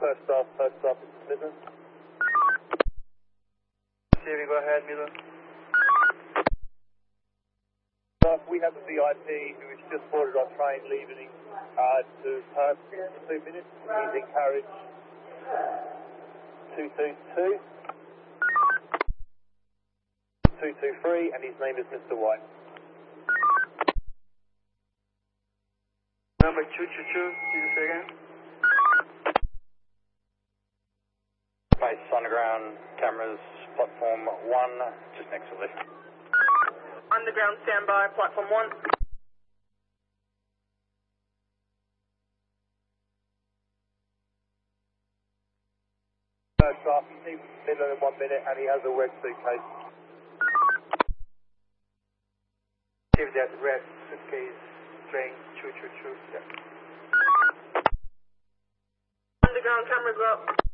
First off, Midland. Receiving, go ahead, Midland. We have a VIP who has just boarded our train leaving to Perth in 2 minutes. He's in carriage 222, 223, and his name is Mr. White. Number 222, did you say again? Base underground cameras, platform 1, just next to lift. Underground standby, platform 1. First off, he's Midland in 1 minute, and he has a red suitcase. Give that red suitcase, train 222. Yeah. Underground cameras up.